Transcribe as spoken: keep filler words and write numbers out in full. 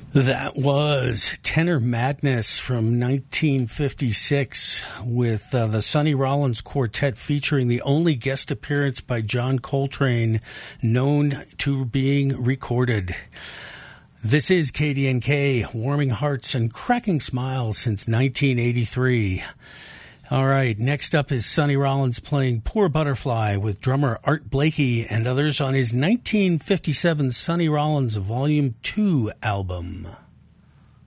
That was Tenor Madness from nineteen fifty-six with uh, the Sonny Rollins Quartet featuring the only guest appearance by John Coltrane known to being recorded. This is K D N K, warming hearts and cracking smiles since nineteen eighty-three. All right, next up is Sonny Rollins playing Poor Butterfly with drummer Art Blakey and others on his nineteen fifty-seven Sonny Rollins Volume two album.